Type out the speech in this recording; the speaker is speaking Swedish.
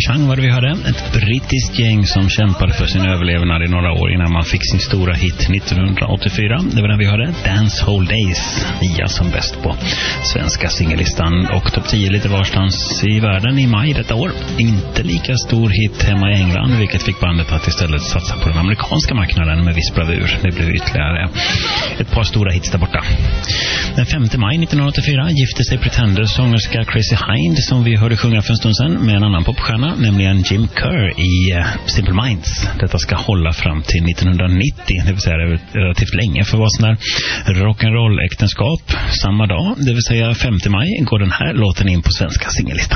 Chang var det vi hörde. Ett brittiskt gäng som kämpade för sin överlevnad i några år innan man fick sin stora hit 1984. Det var den vi hörde, Dancehall Days, 9 som bäst på svenska singellistan och topp 10 lite varstans i världen i maj detta år. Inte lika stor hit hemma i England, vilket fick bandet att istället satsa på den amerikanska marknaden med viss bravur. Det blev ytterligare ett par stora hits där borta. Den 5 maj 1984 gifte sig Pretenders-sångerska Chrissie Hynde, som vi hörde sjunga för en stund sedan, med en annan popstjärna, nämligen Jim Kerr i Simple Minds. Detta ska hålla fram till 1990, det vill säga relativt länge för att vara sån där rock'n'roll-äktenskap. Samma dag, det vill säga 5 maj, går den här låten in på svenska singellistan.